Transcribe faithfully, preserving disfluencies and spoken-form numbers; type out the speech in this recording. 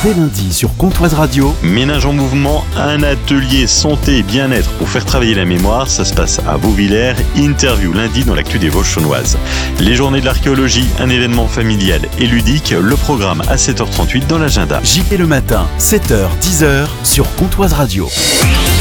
dès lundi sur Comtoise Radio. Ménage en mouvement, un atelier santé et bien-être pour faire travailler la mémoire. Ça se passe à Vauvillers. Interview lundi dans l'actu des Vosges chaulnoises. Les journées de l'archéologie, un événement familial et ludique. Le programme à sept heures trente-huit dans l'agenda. J P le matin, sept heures dix heures sur Comtoise Radio.